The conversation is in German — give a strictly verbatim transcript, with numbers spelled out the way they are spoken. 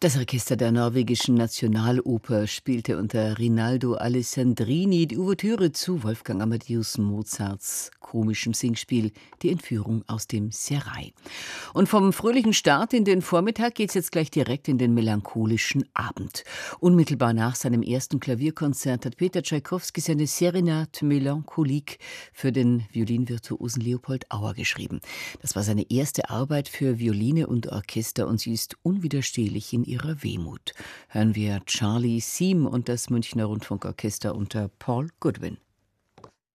Das Orchester der norwegischen Nationaloper spielte unter Rinaldo Alessandrini die Ouvertüre zu Wolfgang Amadeus Mozarts komischem Singspiel Die Entführung aus dem Serail. Und vom fröhlichen Start in den Vormittag geht's jetzt gleich direkt in den melancholischen Abend. Unmittelbar nach seinem ersten Klavierkonzert hat Peter Tschaikowski seine Serenade Melancholique für den Violinvirtuosen Leopold Auer geschrieben. Das war seine erste Arbeit für Violine und Orchester und sie ist unwiderstehlich in ihrer Wehmut. Hören wir Charlie Siem und das Münchner Rundfunkorchester unter Paul Goodwin.